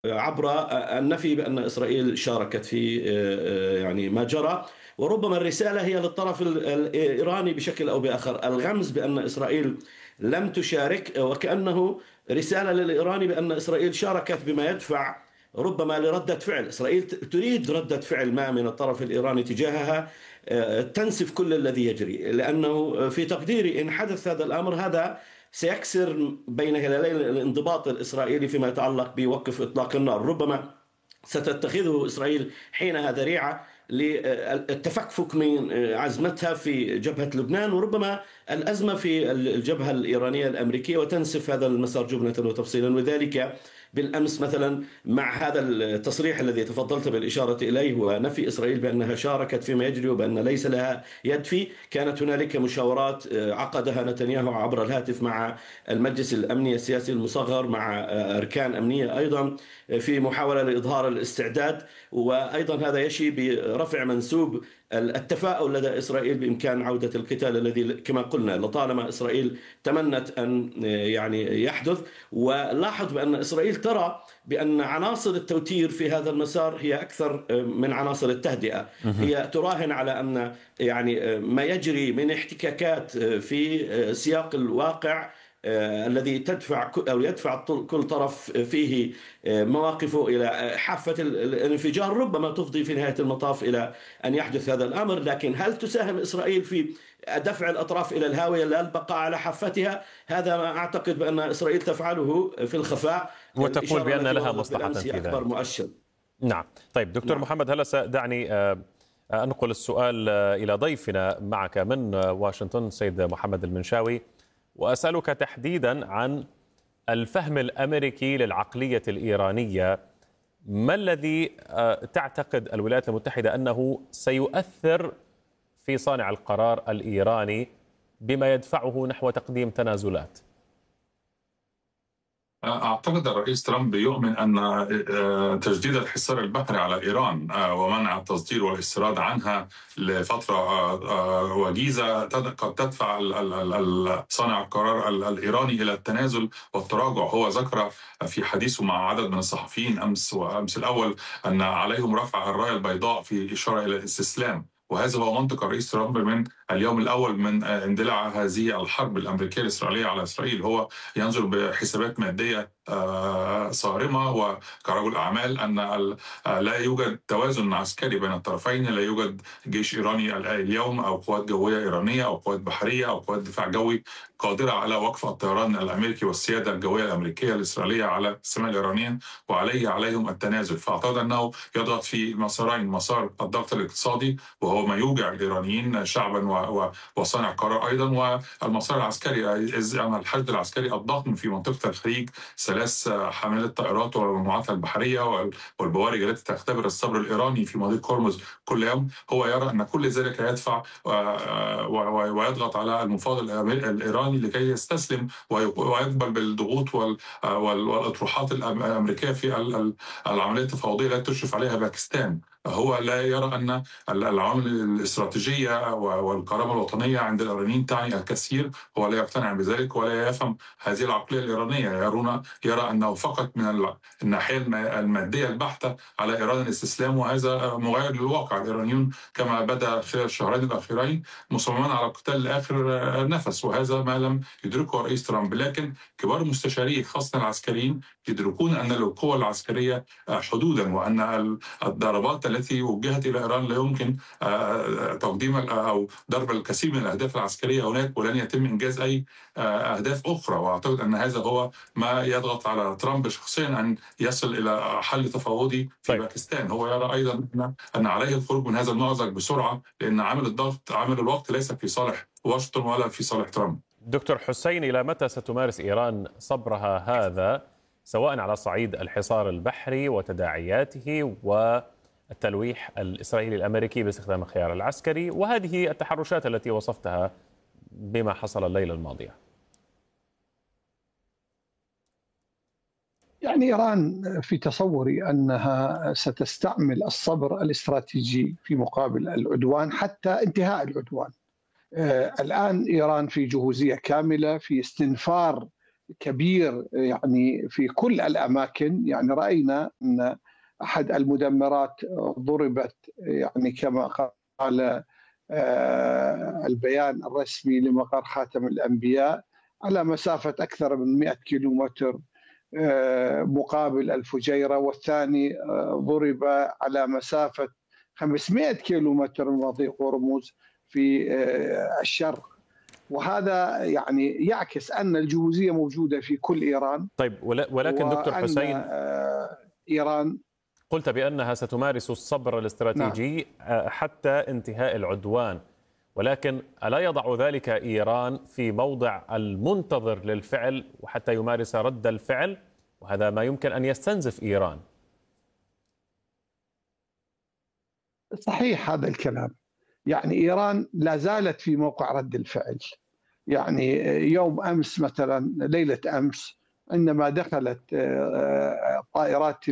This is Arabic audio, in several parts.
عبر النفي بأن إسرائيل شاركت في يعني ما جرى. وربما الرسالة هي للطرف الإيراني بشكل أو بآخر، الغمز بأن إسرائيل لم تشارك، وكأنه رسالة للإيراني بأن إسرائيل شاركت بما يدفع ربما لردة فعل. إسرائيل تريد ردة فعل ما من الطرف الإيراني تجاهها تنسف كل الذي يجري، لأنه في تقديري إن حدث هذا الأمر هذا سيكسر بين هلالين الانضباط الإسرائيلي فيما يتعلق بوقف إطلاق النار. ربما ستتخذه إسرائيل حينها ذريعة للتفكك من عزمتها في جبهة لبنان، وربما الأزمة في الجبهة الإيرانية الأمريكية، وتنسف هذا المسار جملة وتفصيلا. وذلك بالأمس مثلا مع هذا التصريح الذي تفضلت بالإشارة إليه، ونفي إسرائيل بأنها شاركت فيما يجري وبأن ليس لها يد فيه. كانت هنالك مشاورات عقدها نتنياهو عبر الهاتف مع المجلس الأمني السياسي المصغر، مع أركان أمنية أيضا، في محاولة لإظهار الاستعداد. وأيضا هذا يشي برفع منسوب التفاؤل لدى إسرائيل بإمكان عودة القتال الذي كما قلنا لطالما إسرائيل تمنت أن يعني يحدث. ولاحظ بأن إسرائيل ترى بأن عناصر التوتير في هذا المسار هي أكثر من عناصر التهدئة. هي تراهن على أن يعني ما يجري من احتكاكات في سياق الواقع الذي تدفع أو يدفع كل طرف فيه مواقفه إلى حافة الانفجار، ربما تفضي في نهاية المطاف إلى أن يحدث هذا الأمر. لكن هل تساهم إسرائيل في دفع الأطراف إلى الهاوية لا البقاء على حافتها؟ هذا ما أعتقد بأن إسرائيل تفعله في الخفاء. وتقول الإشارة بأن التي لها وردت مصلحة بالأمس هي في أكبر ذلك. مؤشر. نعم. طيب دكتور نعم. محمد، هلا دعني أنقل السؤال إلى ضيفنا معك من واشنطن السيد محمد المنشاوي، وأسألك تحديدا عن الفهم الأمريكي للعقلية الإيرانية. ما الذي تعتقد الولايات المتحدة أنه سيؤثر في صانع القرار الإيراني بما يدفعه نحو تقديم تنازلات؟ أعتقد الرئيس ترامب يؤمن أن تجديد الحصار البحري على إيران ومنع التصدير والاستيراد عنها لفترة وجيزة قد تدفع صانع القرار الإيراني إلى التنازل والتراجع. هو ذكر في حديثه مع عدد من الصحفيين أمس وأمس الأول أن عليهم رفع الراية البيضاء في إشارة إلى الاستسلام، وهذا هو منطق الرئيس ترامب من اليوم الأول من اندلاع هذه الحرب الأمريكية الإسرائيلية على إسرائيل. هو ينظر بحسابات مادية صارمة وكرجل أعمال أن لا يوجد توازن عسكري بين الطرفين، لا يوجد جيش إيراني اليوم أو قوات جوية إيرانية أو قوات بحرية أو قوات دفاع جوي قادرة على وقف الطيران الأمريكي والسيادة الجوية الأمريكية الإسرائيلية على السماء الإيرانية، وعليهم التنازل. فأعتقد أنه يضغط في مسارين: مسار الضغط الاقتصادي وهو ما يوجع الإيرانيين شعبا وصانع قرار أيضا، والمسار العسكري أن الحشد العسكري الضخم في منطقة الخليج، 3 حاملات طائرات والمجموعات البحرية والبوارج التي تختبر الصبر الإيراني في مضيق هرمز كل يوم. هو يرى أن كل ذلك يدفع ويضغط على المفاوض الإيراني لكي يستسلم ويقبل بالضغوط والأطروحات الأمريكية في العملية التفاوضية التي تشرف عليها باكستان. هو لا يرى أن العوامل الاستراتيجية والكرامة الوطنية عند الإيرانيين تعني الكثير. هو لا يقتنع بذلك ولا يفهم هذه العقلية الإيرانية. يرى أنه فقط من الناحية المادية البحتة على إيران الاستسلام، وهذا مغاير للواقع. الإيرانيون كما بدأ خلال الشهرين الأخيرين مصممين على القتال لآخر نفس، وهذا ما لم يدركه الرئيس ترامب. لكن كبار المستشارين خاصة العسكريين يدركون أن للقوى العسكرية حدودا، وأن الضربات التي وجهت إلى إيران لا يمكن تقديم أو ضرب الكثير من الأهداف العسكرية هناك، ولن يتم إنجاز أي أهداف أخرى. وأعتقد أن هذا هو ما يضغط على ترامب شخصيا أن يصل إلى حل تفاوضي في باكستان. هو يرى أيضا أن عليه الخروج من هذا المأزق بسرعة، لأن عامل الوقت ليس في صالح واشنطن ولا في صالح ترامب. دكتور حسين، إلى متى ستمارس إيران صبرها هذا، سواء على صعيد الحصار البحري وتداعياته والتلويح الإسرائيلي الأمريكي باستخدام الخيار العسكري، وهذه التحرشات التي وصفتها بما حصل الليلة الماضية؟ يعني إيران في تصوري أنها ستستعمل الصبر الاستراتيجي في مقابل العدوان حتى انتهاء العدوان. الآن إيران في جهوزية كاملة في استنفار كبير يعني في كل الأماكن. يعني رأينا أن أحد المدمرات ضربت يعني كما قال البيان الرسمي لمقر خاتم الأنبياء على مسافة أكثر من 100 كيلومتر مقابل الفجيرة، والثاني ضرب على مسافة 500 كيلومتر من مضيق هرمز في الشرق. وهذا يعني يعكس أن الجهوزية موجودة في كل إيران. طيب، ولكن دكتور حسين، إيران قلت بأنها ستمارس الصبر الاستراتيجي حتى انتهاء العدوان، ولكن ألا يضع ذلك إيران في موضع المنتظر للفعل وحتى يمارس رد الفعل؟ وهذا ما يمكن أن يستنزف إيران. صحيح هذا الكلام. يعني إيران لا زالت في موقع رد الفعل. يعني يوم أمس مثلا، ليلة أمس، عندما دخلت طائرات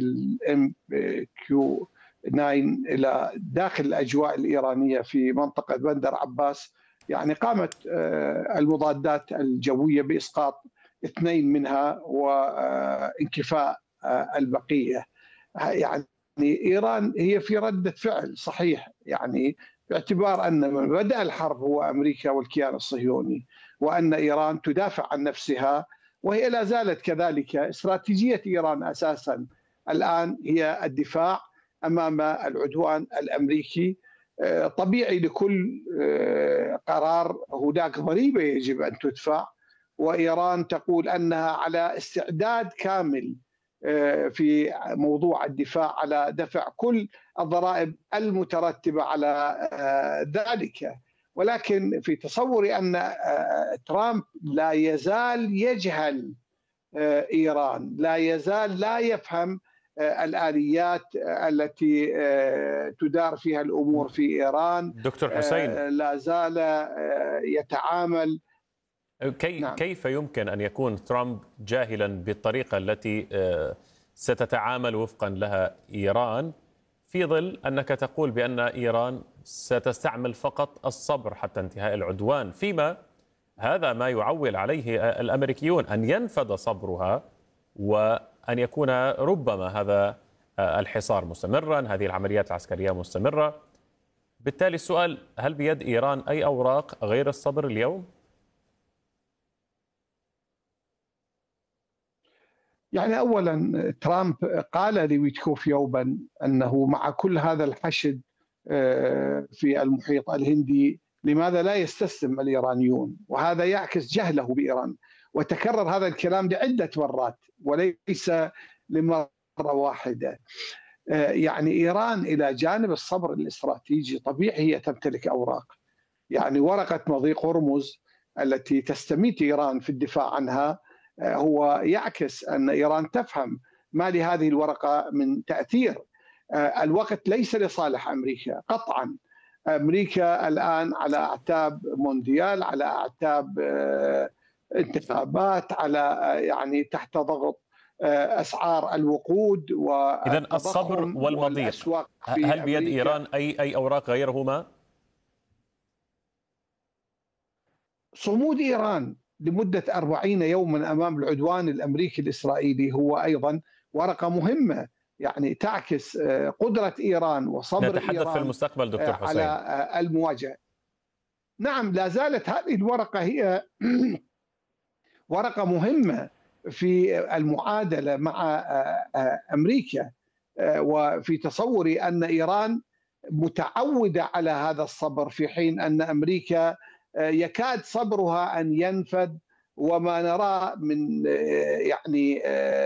MQ-9 إلى داخل الأجواء الإيرانية في منطقة بندر عباس، يعني قامت المضادات الجوية بإسقاط 2 منها وانكفاء البقية. يعني إيران هي في ردة فعل صحيح، يعني باعتبار أن من بدأ الحرب هو أمريكا والكيان الصهيوني، وأن إيران تدافع عن نفسها وهي لا زالت كذلك. استراتيجية إيران أساسا الآن هي الدفاع أمام العدوان الأمريكي. طبيعي لكل قرار هناك ضريبة يجب أن تدفع، وإيران تقول أنها على استعداد كامل في موضوع الدفاع على دفع كل الضرائب المترتبة على ذلك. ولكن في تصوري أن ترامب لا يزال يجهل إيران، لا يزال لا يفهم الآليات التي تدار فيها الأمور في إيران. دكتور حسين، لا زال يتعامل. كيف يمكن أن يكون ترامب جاهلا بالطريقة التي ستتعامل وفقا لها إيران، في ظل أنك تقول بأن إيران ستستعمل فقط الصبر حتى انتهاء العدوان، فيما هذا ما يعول عليه الأمريكيون، أن ينفذ صبرها وأن يكون ربما هذا الحصار مستمرا، هذه العمليات العسكرية مستمرة. بالتالي السؤال، هل بيد إيران أي أوراق غير الصبر اليوم؟ يعني أولا ترامب قال لويتكوف يوما أنه مع كل هذا الحشد في المحيط الهندي لماذا لا يستسلم الإيرانيون، وهذا يعكس جهله بإيران. وتكرر هذا الكلام لعدة مرات وليس لمرة واحدة. يعني إيران إلى جانب الصبر الاستراتيجي طبيعي هي تمتلك أوراق. يعني ورقة مضيق هرمز التي تستميت إيران في الدفاع عنها هو يعكس أن إيران تفهم ما لهذه الورقة من تأثير. الوقت ليس لصالح أمريكا قطعا. أمريكا الآن على أعتاب مونديال، على أعتاب انتخابات، على يعني تحت ضغط أسعار الوقود إذن الصبر والمضيق، هل بيد إيران أي أوراق غيرهما؟ صمود إيران لمدة 40 يوما أمام العدوان الأمريكي الإسرائيلي هو أيضا ورقة مهمة، يعني تعكس قدرة إيران وصبر نتحدث إيران في المستقبل دكتور حسين على المواجهة. نعم، لا زالت هذه الورقة هي ورقة مهمة في المعادلة مع أمريكا. وفي تصوري أن إيران متعودة على هذا الصبر، في حين أن أمريكا يكاد صبرها أن ينفذ. وما نرى من يعني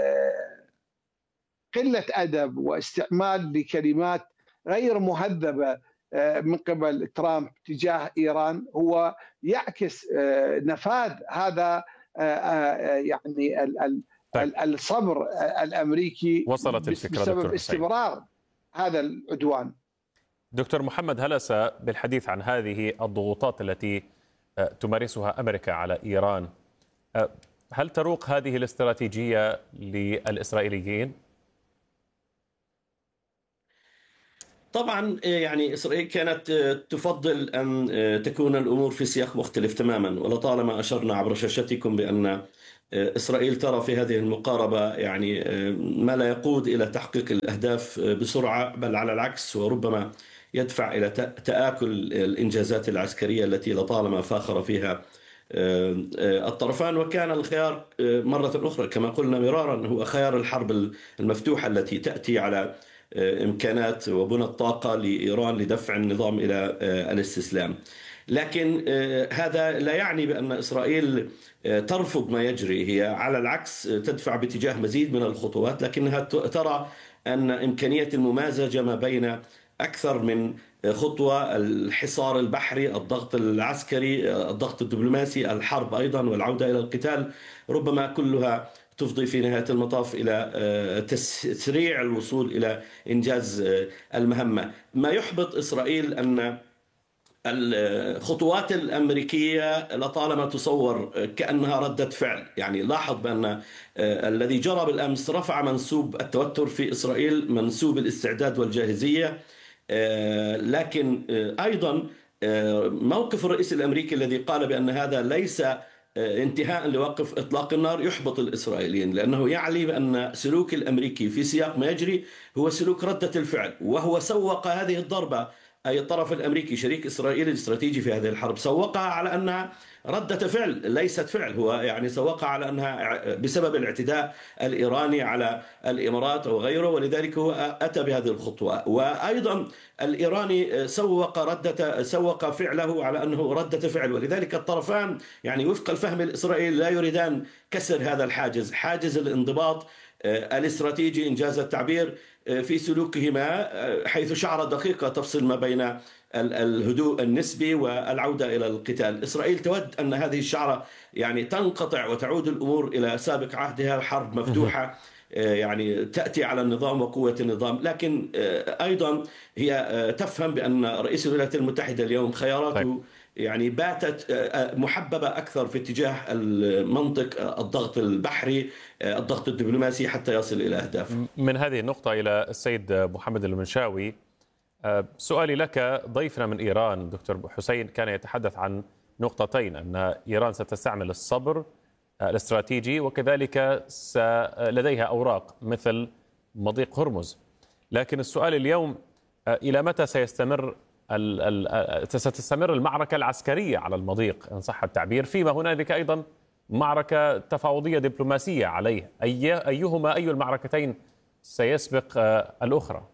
قلة أدب واستعمال لكلمات غير مهذبة من قبل ترامب تجاه إيران هو يعكس نفاذ هذا يعني الصبر الأمريكي. وصلت الفكرة بسبب استمرار هذا العدوان. دكتور محمد هلسة، بالحديث عن هذه الضغوطات التي تمارسها أمريكا على إيران، هل تروق هذه الاستراتيجية للإسرائيليين؟ طبعا يعني إسرائيل كانت تفضل أن تكون الأمور في سياق مختلف تماما، ولطالما أشرنا عبر شاشتكم بأن إسرائيل ترى في هذه المقاربة يعني ما لا يقود إلى تحقيق الأهداف بسرعة، بل على العكس وربما يدفع إلى تآكل الإنجازات العسكرية التي لطالما فاخر فيها الطرفان. وكان الخيار مرة أخرى كما قلنا مرارا هو خيار الحرب المفتوحة التي تأتي على إمكانات وبنى الطاقة لإيران لدفع النظام إلى الاستسلام. لكن هذا لا يعني بأن إسرائيل ترفض ما يجري، هي على العكس تدفع باتجاه مزيد من الخطوات، لكنها ترى أن إمكانية الممازجة ما بين أكثر من خطوة، الحصار البحري، الضغط العسكري، الضغط الدبلوماسي، الحرب أيضا والعودة إلى القتال، ربما كلها تفضي في نهاية المطاف إلى تسريع الوصول إلى إنجاز المهمة. ما يحبط إسرائيل أن الخطوات الأمريكية لطالما تصور كأنها ردة فعل. يعني لاحظ بأن الذي جرى بالأمس رفع منسوب التوتر في إسرائيل، منسوب الاستعداد والجاهزية، لكن أيضا موقف الرئيس الأمريكي الذي قال بأن هذا ليس انتهاء لوقف إطلاق النار يحبط الإسرائيليين، لأنه يعلي بأن سلوك الأمريكي في سياق ما يجري هو سلوك ردة الفعل، وهو سوق هذه الضربة، أي الطرف الأمريكي شريك إسرائيل الاستراتيجي في هذه الحرب سوقها على أنها ردة فعل ليست فعل. هو يعني سوقها على أنها بسبب الاعتداء الإيراني على الإمارات أو غيره، ولذلك هو أتى بهذه الخطوة. وأيضا الإيراني سوق فعله على أنه ردة فعل، ولذلك الطرفان يعني وفق الفهم الإسرائيلي لا يريدان كسر هذا الحاجز، حاجز الانضباط الاستراتيجي إنجاز التعبير في سلوكهما، حيث شعرة دقيقة تفصل ما بين الهدوء النسبي والعودة إلى القتال. إسرائيل تود أن هذه الشعرة يعني تنقطع وتعود الأمور إلى سابق عهدها، حرب مفتوحة يعني تأتي على النظام وقوة النظام. لكن أيضا هي تفهم بأن رئيس الولايات المتحدة اليوم خياراته يعني باتت محببة أكثر في اتجاه المنطق، الضغط البحري، الضغط الدبلوماسي حتى يصل إلى أهداف. من هذه النقطة إلى السيد محمد المنشاوي، سؤالي لك، ضيفنا من إيران دكتور حسين كان يتحدث عن نقطتين، أن إيران ستستعمل الصبر الاستراتيجي وكذلك لديها أوراق مثل مضيق هرمز. لكن السؤال اليوم إلى متى ستستمر المعركة العسكرية على المضيق إن صح التعبير، فيما هنالك أيضا معركة تفاوضية دبلوماسية عليه، أي المعركتين سيسبق الأخرى؟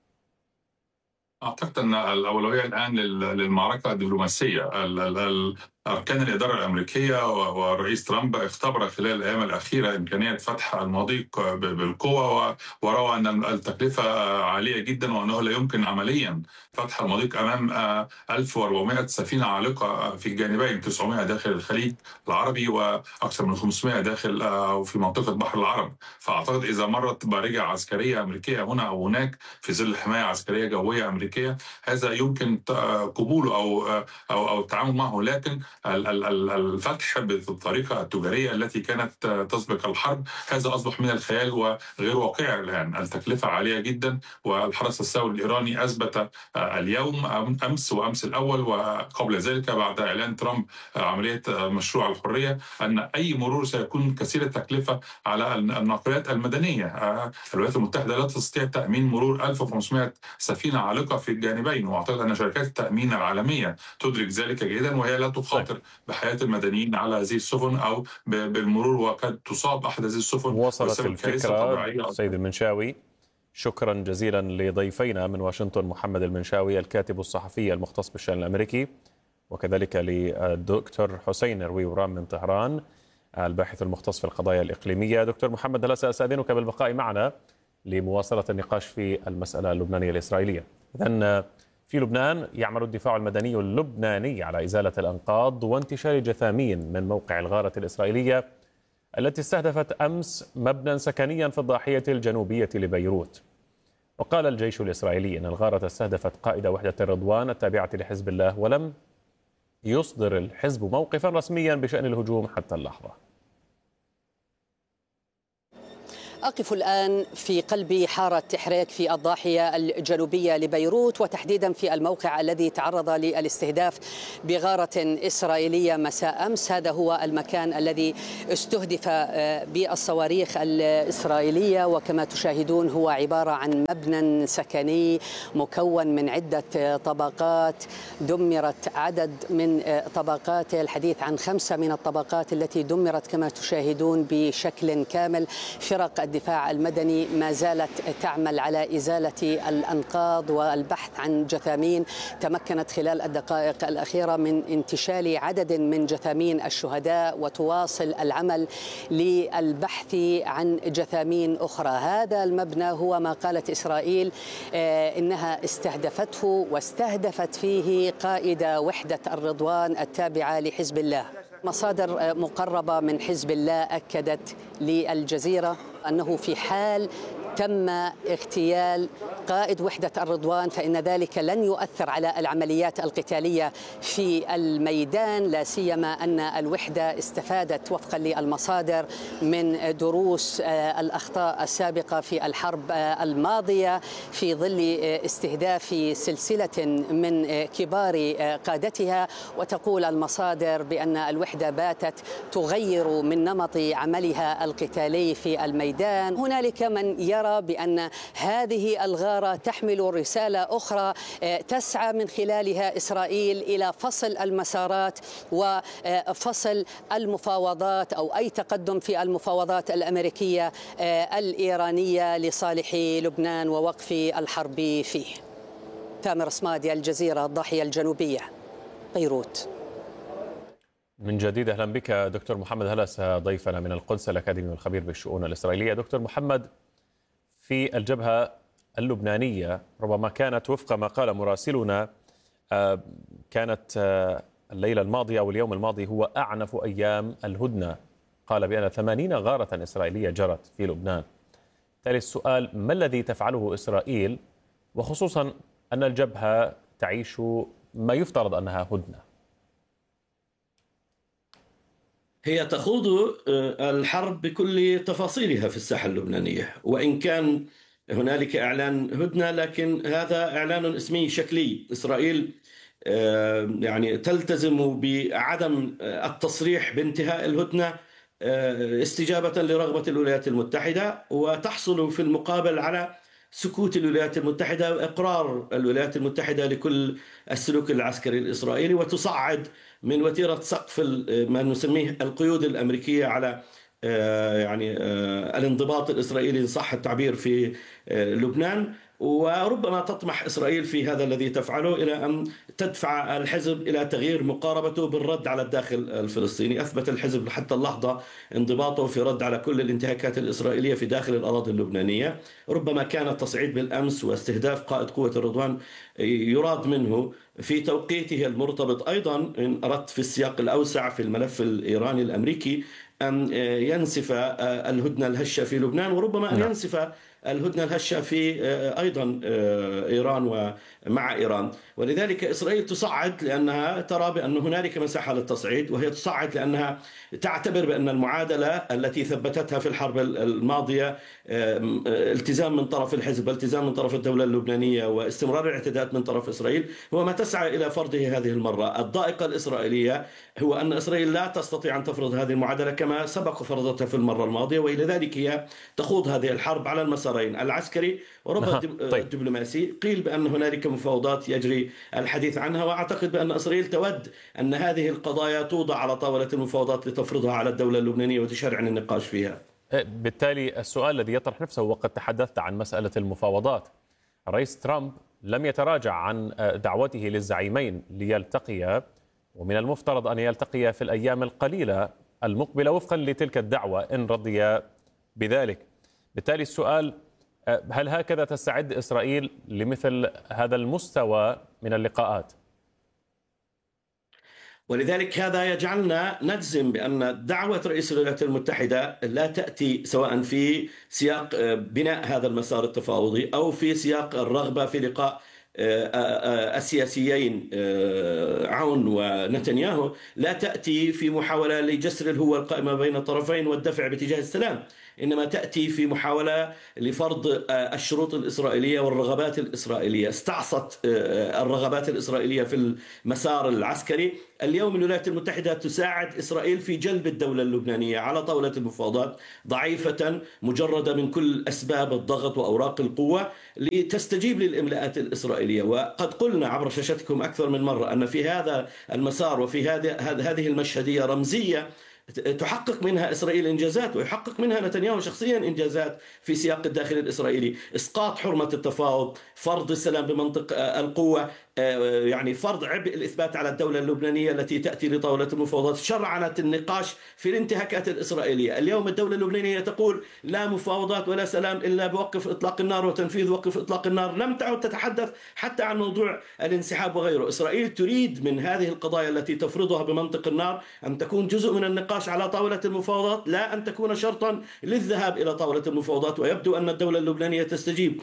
أعتقد أن الأولوية الآن للمعركة الدبلوماسية. أركان الإدارة الأمريكية والرئيس ترامب اختبر خلال الأيام الأخيرة إمكانية فتح المضيق بالقوة، ورأى أن التكلفة عالية جدا وأنه لا يمكن عمليا فتح المضيق أمام 1400 سفينة عالقة في الجانبين، 900 داخل الخليج العربي وأكثر من 500 داخل في منطقة بحر العرب. فأعتقد إذا مرت بارجة عسكرية أمريكية هنا أو هناك في ظل حماية عسكرية جوية أمريكية، هذا يمكن قبوله أو التعامل معه. لكن الفتح بالطريقة التجارية التي كانت تسبق الحرب هذا أصبح من الخيال وغير واقعي الآن. التكلفة عالية جدا، والحرس الثوري الإيراني أثبت اليوم أمس وأمس الأول وقبل ذلك بعد إعلان ترامب عملية مشروع الحرية أن أي مرور سيكون كثير التكلفة على الناقلات المدنية. الولايات المتحدة لا تستطيع تأمين مرور 1500 سفينة عالقة في الجانبين، وأعتقد أن شركات التأمين العالمية تدرك ذلك جيدا، وهي لا تخاطر بحياة المدنيين على هذه السفن أو بالمرور، وقد تصاب أحد هذه السفن. وصلت الفكرة سيد المنشاوي. شكرا جزيلا لضيفينا من واشنطن محمد المنشاوي الكاتب الصحفي المختص بالشأن الأمريكي، وكذلك للدكتور حسين رويورام من طهران الباحث المختص في القضايا الإقليمية. دكتور محمد، هل سأستأذنك بالبقاء معنا لمواصلة النقاش في المسألة اللبنانية الإسرائيلية؟ إذن في لبنان يعمل الدفاع المدني اللبناني على إزالة الأنقاض وانتشار جثامين من موقع الغارة الإسرائيلية التي استهدفت أمس مبنى سكنيا في الضاحية الجنوبية لبيروت. وقال الجيش الإسرائيلي أن الغارة استهدفت قائد وحدة الرضوان التابعة لحزب الله، ولم يصدر الحزب موقفا رسميا بشأن الهجوم حتى اللحظة. أقف الآن في قلب حارة تحريك في الضاحية الجنوبية لبيروت، وتحديدا في الموقع الذي تعرض للاستهداف بغارة إسرائيلية مساء أمس. هذا هو المكان الذي استهدف بالصواريخ الإسرائيلية، وكما تشاهدون هو عبارة عن مبنى سكني مكون من عدة طبقات، دمرت عدد من طبقاته، الحديث عن 5 من الطبقات التي دمرت كما تشاهدون بشكل كامل. فرق الدفاع المدني ما زالت تعمل على إزالة الأنقاض والبحث عن جثامين. تمكنت خلال الدقائق الأخيرة من انتشال عدد من جثامين الشهداء، وتواصل العمل للبحث عن جثامين أخرى. هذا المبنى هو ما قالت إسرائيل إنها استهدفته، واستهدفت فيه قائد وحدة الرضوان التابعة لحزب الله. مصادر مقربة من حزب الله أكدت للجزيرة أنه في حال تم اغتيال قائد وحدة الرضوان فإن ذلك لن يؤثر على العمليات القتالية في الميدان، لا سيما أن الوحدة استفادت وفقا للمصادر من دروس الأخطاء السابقة في الحرب الماضية في ظل استهداف سلسلة من كبار قادتها. وتقول المصادر بأن الوحدة باتت تغير من نمط عملها القتالي في الميدان. هنالك من يرى بأن هذه الغارة تحمل رسالة أخرى تسعى من خلالها إسرائيل إلى فصل المسارات وفصل المفاوضات أو أي تقدم في المفاوضات الأمريكية الإيرانية لصالح لبنان ووقف الحرب فيه. تامر صمادي، الجزيرة، الضاحية الجنوبية، بيروت. من جديد أهلا بك دكتور محمد هلس، ضيفنا من القدس الأكاديمي والخبير بالشؤون الإسرائيلية. دكتور محمد، في الجبهة اللبنانية ربما كانت وفق ما قال مراسلنا كانت الليلة الماضية أو اليوم الماضي هو أعنف أيام الهدنة. قال بأن 80 غارة إسرائيلية جرت في لبنان. تالي السؤال: ما الذي تفعله إسرائيل، وخصوصا أن الجبهة تعيش ما يفترض أنها هدنة؟ هي تخوض الحرب بكل تفاصيلها في الساحة اللبنانية، وإن كان هنالك إعلان هدنة لكن هذا إعلان اسمي شكلي. إسرائيل يعني تلتزم بعدم التصريح بانتهاء الهدنة استجابة لرغبة الولايات المتحدة، وتحصل في المقابل على سكوت الولايات المتحدة وإقرار الولايات المتحدة لكل السلوك العسكري الإسرائيلي، وتصعد من وتيرة سقف ما نسميه القيود الأمريكية على يعني الانضباط الإسرائيلي إن صح التعبير في لبنان. وربما تطمح إسرائيل في هذا الذي تفعله إلى أن تدفع الحزب إلى تغيير مقاربته بالرد على الداخل الفلسطيني. أثبت الحزب حتى اللحظة انضباطه في رد على كل الانتهاكات الإسرائيلية في داخل الأراضي اللبنانية. ربما كان التصعيد بالأمس واستهداف قائد قوة الرضوان يراد منه في توقيته المرتبط أيضا إن أردت في السياق الأوسع في الملف الإيراني الأمريكي أن ينسف الهدنة الهشة في لبنان، وربما أن ينسف الهدنة الهشة في أيضا إيران ومع إيران. ولذلك إسرائيل تصعد لأنها ترى بأن هنالك مساحة للتصعيد، وهي تصعد لأنها تعتبر بأن المعادلة التي ثبتتها في الحرب الماضية التزام من طرف الحزب، التزام من طرف الدولة اللبنانية، واستمرار الاعتداءات من طرف إسرائيل هو ما تسعى إلى فرضه هذه المرة. الضائقة الإسرائيلية هو أن إسرائيل لا تستطيع أن تفرض هذه المعادلة كما سبق فرضتها في المرة الماضية، وإلى ذلك هي تخوض هذه الحرب على المسارين العسكري وربما الدبلوماسي. قيل بأن هنالك مفاوضات يجري الحديث عنها، وأعتقد بأن إسرائيل تود أن هذه القضايا توضع على طاولة المفاوضات لتفرضها على الدولة اللبنانية وتشرع النقاش فيها. بالتالي السؤال الذي يطرح نفسه، وقد تحدثت عن مسألة المفاوضات، الرئيس ترامب لم يتراجع عن دعوته للزعيمين ليلتقيا، ومن المفترض أن يلتقيا في الأيام القليلة المقبلة وفقا لتلك الدعوة إن رضي بذلك. بالتالي السؤال: هل هكذا تستعد إسرائيل لمثل هذا المستوى من اللقاءات؟ ولذلك هذا يجعلنا نجزم بأن دعوة رئيس الولايات المتحدة لا تأتي سواء في سياق بناء هذا المسار التفاوضي أو في سياق الرغبة في لقاء السياسيين عون ونتنياهو، لا تأتي في محاولة لجسر الهوة القائمة بين الطرفين والدفع باتجاه السلام. إنما تأتي في محاولة لفرض الشروط الإسرائيلية والرغبات الإسرائيلية. استعصت الرغبات الإسرائيلية في المسار العسكري. اليوم الولايات المتحدة تساعد إسرائيل في جلب الدولة اللبنانية على طاولة المفاوضات، ضعيفة مجردة من كل أسباب الضغط وأوراق القوة، لتستجيب للإملاءات الإسرائيلية. وقد قلنا عبر شاشتكم أكثر من مرة أن في هذا المسار وفي هذه المشهدية رمزية تحقق منها إسرائيل إنجازات، ويحقق منها نتنياهو شخصيا إنجازات في سياق الداخل الإسرائيلي: إسقاط حرمة التفاوض، فرض السلام بمنطق القوة، يعني فرض عبء الإثبات على الدولة اللبنانية التي تأتي لطاولة المفاوضات، شرعنة النقاش في الانتهاكات الإسرائيلية. اليوم الدولة اللبنانية تقول لا مفاوضات ولا سلام إلا بوقف إطلاق النار وتنفيذ وقف إطلاق النار. لم تعد تتحدث حتى عن موضوع الانسحاب وغيره. إسرائيل تريد من هذه القضايا التي تفرضها بمنطق النار أن تكون جزء من النقاش على طاولة المفاوضات، لا أن تكون شرطا للذهاب إلى طاولة المفاوضات. ويبدو أن الدولة اللبنانية تستجيب.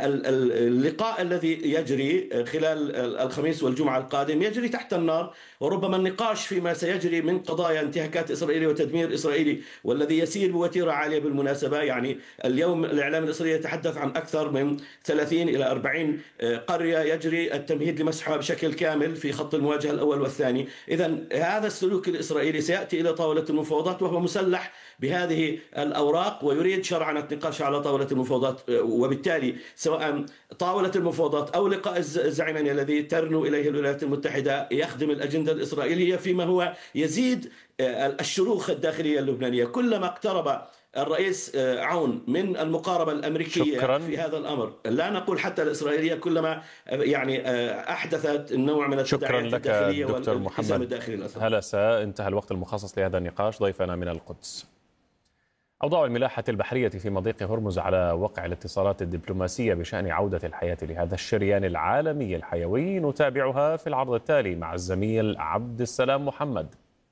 اللقاء الذي يجري خلال الخميس والجمعة القادم يجري تحت النار، وربما النقاش فيما سيجري من قضايا انتهاكات إسرائيلية وتدمير إسرائيلي، والذي يسير بوتيرة عالية بالمناسبة. يعني اليوم الإعلام الإسرائيلي يتحدث عن أكثر من 30 إلى 40 قرية يجري التمهيد لمسحها بشكل كامل في خط المواجهة الأول والثاني. إذن هذا السلوك الإسرائيلي سيأتي إلى طاولة المفاوضات وهو مسلح بهذه الأوراق ويريد شرعنة نقاش على طاولة المفاوضات. وبالتالي سواء طاولة المفاوضات أو لقاء الزعيمين الذي ترنو إليه الولايات المتحدة يخدم الأجندة الإسرائيلية، فيما هو يزيد الشروخ الداخلية اللبنانية. كلما اقترب الرئيس عون من المقاربة الأمريكية شكرا. في هذا الأمر، لا نقول حتى الإسرائيلية، كلما يعني أحدثت النوع من التداعيات الداخلية والالتزام الداخلي. هلسة انتهى الوقت المخصص لهذا النقاش. ضيفنا من القدس. أوضاع الملاحة البحرية في مضيق هرمز على وقع الاتصالات الدبلوماسية بشأن عودة الحياة لهذا الشريان العالمي الحيوي، نتابعها في العرض التالي مع الزميل عبد السلام محمد.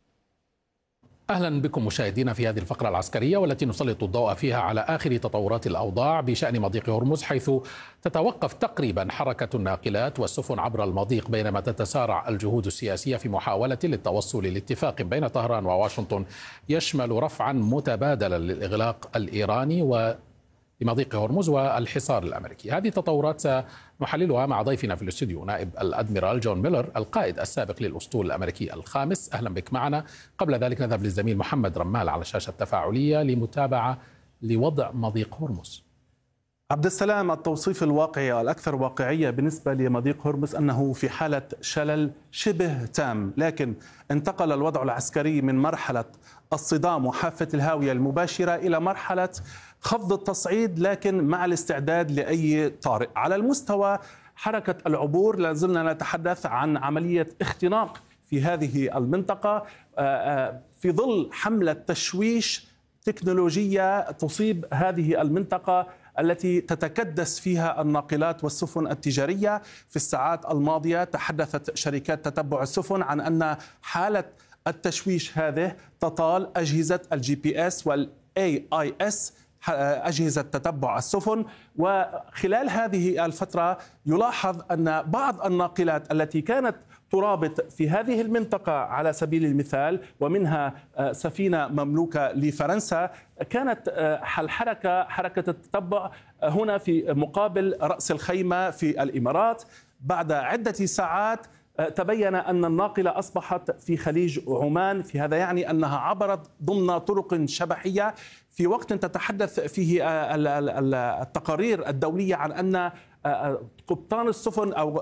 أهلا بكم مشاهدينا في هذه الفقرة العسكرية والتي نسلط الضوء فيها على آخر تطورات الأوضاع بشأن مضيق هرمز، حيث تتوقف تقريبا حركة الناقلات والسفن عبر المضيق، بينما تتسارع الجهود السياسية في محاولة للتوصل لاتفاق بين طهران وواشنطن يشمل رفعا متبادلا للإغلاق الإيراني لمضيق هرمز والحصار الأمريكي. هذه التطورات سنحللها مع ضيفنا في الاستوديو نائب الأدميرال جون ميلر القائد السابق للأسطول الأمريكي الخامس. أهلا بك معنا. قبل ذلك نذهب للزميل محمد رمال على الشاشة التفاعلية لمتابعة لوضع مضيق هرمز. عبد السلام، التوصيف الواقعي والأكثر واقعية بالنسبة لمضيق هرمز أنه في حالة شلل شبه تام، لكن انتقل الوضع العسكري من مرحلة الصدام وحافة الهاوية المباشرة إلى مرحلة خفض التصعيد، لكن مع الاستعداد لأي طارئ. على المستوى حركة العبور لازلنا نتحدث عن عملية اختناق في هذه المنطقة في ظل حملة تشويش تكنولوجية تصيب هذه المنطقة التي تتكدس فيها الناقلات والسفن التجارية. في الساعات الماضية تحدثت شركات تتبع السفن عن أن حالة التشويش هذه تطال أجهزة الGPS والAIS، أجهزة تتبع السفن. وخلال هذه الفترة يلاحظ أن بعض الناقلات التي كانت ترابط في هذه المنطقة على سبيل المثال، ومنها سفينة مملوكة لفرنسا، كانت حركة التتبع هنا في مقابل رأس الخيمة في الإمارات. بعد عدة ساعات تبين أن الناقلة أصبحت في خليج عمان، في هذا يعني أنها عبرت ضمن طرق شبحية في وقت تتحدث فيه التقارير الدولية عن أن قبطان السفن أو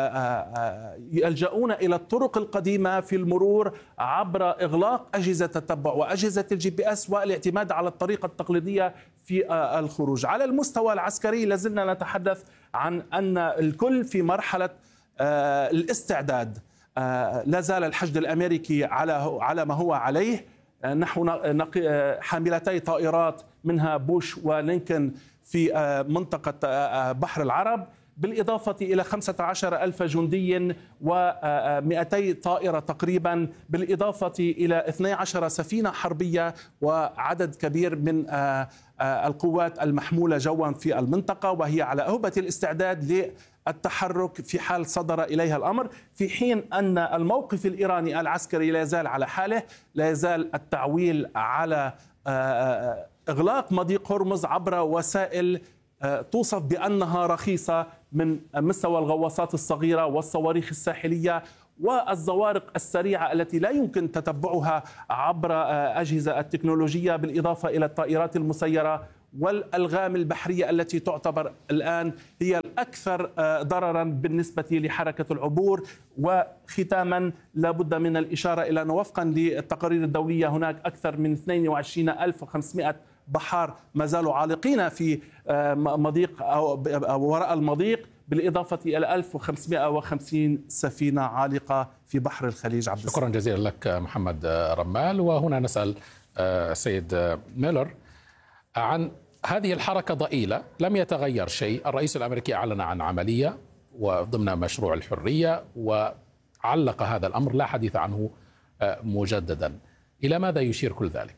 يلجؤون إلى الطرق القديمة في المرور عبر إغلاق أجهزة التتبع وأجهزة الGPS والاعتماد على الطريقة التقليدية في الخروج. على المستوى العسكري لازلنا نتحدث عن أن الكل في مرحلة الاستعداد. لا زال الحشد الأمريكي على ما هو عليه، نحو حاملتي طائرات منها بوش ولينكن في منطقة بحر العرب، بالإضافة إلى 15,000 جندي و200 طائرة تقريبا، بالإضافة إلى 12 سفينة حربية وعدد كبير من القوات المحمولة جوا في المنطقة، وهي على أهبة الاستعداد للتحرك في حال صدر إليها الأمر، في حين أن الموقف الإيراني العسكري لا يزال على حاله، لا يزال التعويل على إغلاق مضيق هرمز عبر وسائل توصف بأنها رخيصة من مستوى الغواصات الصغيرة والصواريخ الساحلية والزوارق السريعة التي لا يمكن تتبعها عبر أجهزة التكنولوجية، بالإضافة إلى الطائرات المسيرة والألغام البحرية التي تعتبر الآن هي الأكثر ضررا بالنسبة لحركة العبور. وختاما لابد من الإشارة إلى أنه وفقا للتقارير الدولية هناك أكثر من 22,500 بحار ما زالوا عالقين في مضيق أو وراء المضيق، بالإضافة إلى 1550 سفينة عالقة في بحر الخليج. عبد شكرا جزيلا لك محمد رمال. وهنا نسأل سيد ميلر عن هذه الحركة ضئيلة، لم يتغير شيء. الرئيس الأمريكي أعلن عن عملية وضمن مشروع الحرية وعلق هذا الأمر، لا حديث عنه مجددا. إلى ماذا يشير كل ذلك؟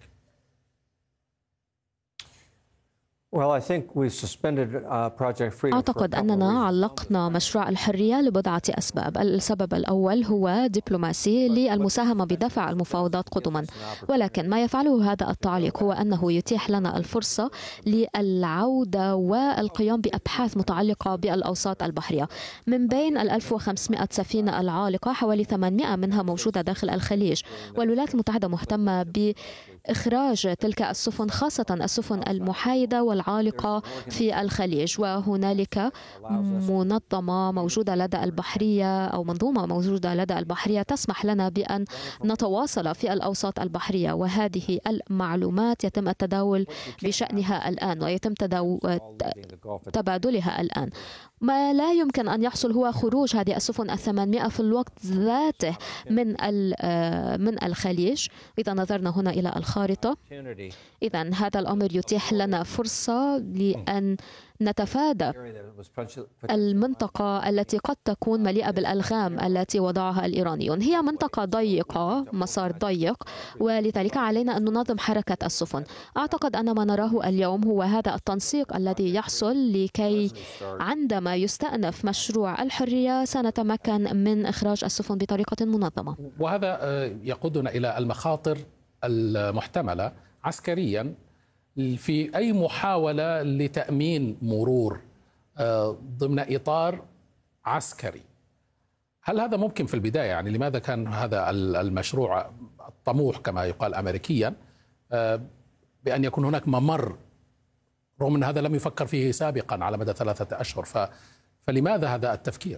أعتقد أننا علقنا مشروع الحرية لبضعة أسباب. السبب الأول هو دبلوماسي للمساهمة بدفع المفاوضات قدما، ولكن ما يفعله هذا التعليق هو أنه يتيح لنا الفرصة للعودة والقيام بأبحاث متعلقة بالأوساط البحرية. من بين 1500 سفينة العالقة حوالي 800 منها موجودة داخل الخليج، والولايات المتحدة مهتمة بإخراج تلك السفن، خاصة السفن المحايدة والعالقة في الخليج. وهنالك منظمة موجودة لدى البحرية أو منظومة موجودة لدى البحرية تسمح لنا بأن نتواصل في الأوساط البحرية، وهذه المعلومات يتم التداول بشأنها الآن ويتم تبادلها الآن. ما لا يمكن أن يحصل هو خروج هذه السفن 800 في الوقت ذاته من الخليج. إذا نظرنا هنا إلى الخارطة، إذا هذا الأمر يتيح لنا فرصة لأن نتفادى المنطقة التي قد تكون مليئة بالألغام التي وضعها الإيرانيون. هي منطقة ضيقة، مسار ضيق، ولذلك علينا أن ننظم حركة السفن. أعتقد أن ما نراه اليوم هو هذا التنسيق الذي يحصل لكي عندما يستأنف مشروع الحرية سنتمكن من إخراج السفن بطريقة منظمة. وهذا يقودنا إلى المخاطر المحتملة عسكريا في أي محاولة لتأمين مرور ضمن إطار عسكري. هل هذا ممكن في البداية؟ يعني لماذا كان هذا المشروع الطموح كما يقال أمريكيا بأن يكون هناك ممر، رغم أن هذا لم يفكر فيه سابقا على مدى 3 أشهر، فلماذا هذا التفكير؟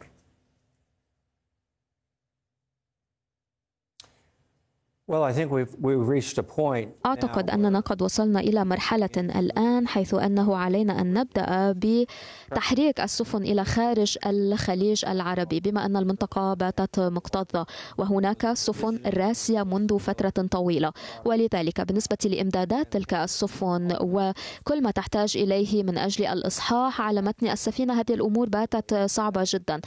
أعتقد أننا قد وصلنا إلى مرحلة الآن حيث أنه علينا أن نبدأ بتحريك السفن إلى خارج الخليج العربي، بما أن المنطقة باتت مكتظة وهناك سفن راسية منذ فترة طويلة. ولذلك بالنسبة لإمدادات تلك السفن وكل ما تحتاج إليه من أجل الإصحاح على متن السفينة، هذه الأمور باتت صعبة جدا.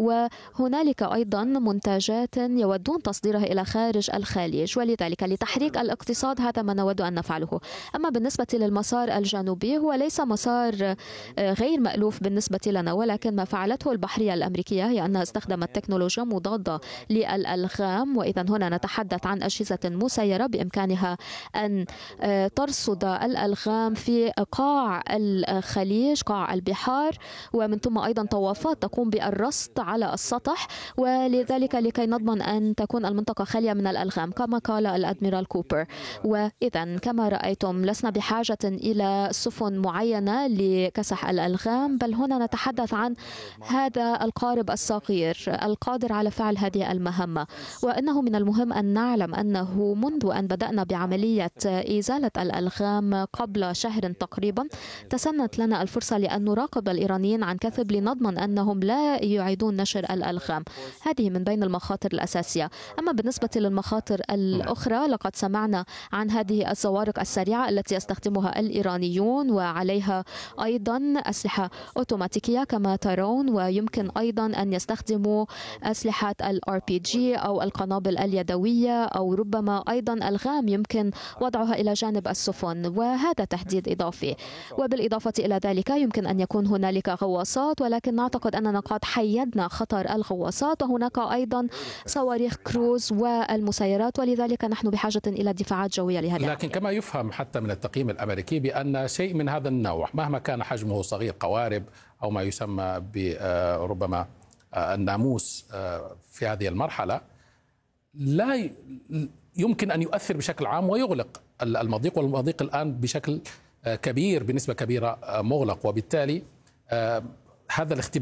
وهنالك أيضا منتجات يودون تصديرها إلى خارج الخليج، ولذلك لتحريك الاقتصاد هذا ما نود أن نفعله. أما بالنسبة للمسار الجنوبي هو ليس مسار غير مألوف بالنسبة لنا، ولكن ما فعلته البحرية الأمريكية هي أنها استخدمت تكنولوجيا مضادة للألغام. وإذا هنا نتحدث عن أجهزة مسيرة بإمكانها أن ترصد الألغام في قاع الخليج، قاع البحار، ومن ثم أيضا طوافات تقوم بالرصد على السطح، ولذلك لكي نضمن أن تكون المنطقة خالية من الألغام كما قال الأدميرال كوبر. وإذا كما رأيتم لسنا بحاجة إلى سفن معينة لكسح الألغام، بل هنا نتحدث عن هذا القارب الصغير القادر على فعل هذه المهمة. وإنه من المهم أن نعلم أنه منذ أن بدأنا بعملية إزالة الألغام قبل شهر تقريبا تسنت لنا الفرصة لأن نراقب الإيرانيين عن كثب لنضمن أنهم لا يعيدون نشر الألغام. هذه من بين المخاطر الأساسية. أما بالنسبة للمخاطر الأخرى لقد سمعنا عن هذه الزوارق السريعة التي يستخدمها الإيرانيون، وعليها أيضا أسلحة أوتوماتيكية كما ترون، ويمكن أيضا أن يستخدموا أسلحة الRPG أو القنابل اليدوية، أو ربما أيضا ألغام يمكن وضعها إلى جانب السفن، وهذا تحديد إضافي. وبالإضافة إلى ذلك يمكن أن يكون هنالك غواصات، ولكن نعتقد أننا قد حيدنا خطر الغواصات، وهناك أيضا صواريخ كروز والمسيرات، ولذلك لذلك نحن بحاجة إلى دفاعات جوية لهذه. لكن كما يفهم حتى من التقييم الأمريكي بأن شيء من هذا النوع مهما كان حجمه صغير، قوارب أو ما يسمى بربما الناموس في هذه المرحلة، لا يمكن أن يؤثر بشكل عام ويغلق المضيق، والمضيق الآن بشكل كبير بنسبة كبيرة مغلق، وبالتالي هذا الاختبار